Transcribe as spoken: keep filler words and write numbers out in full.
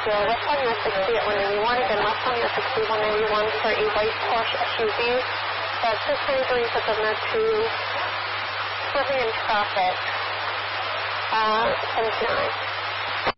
So left on your sixty at one ninety-one, again left on your sixty, one ninety-one for a white Porsche S U V. That's six ninety-three for Governor two, swerving in traffic, uh, seventy-nine.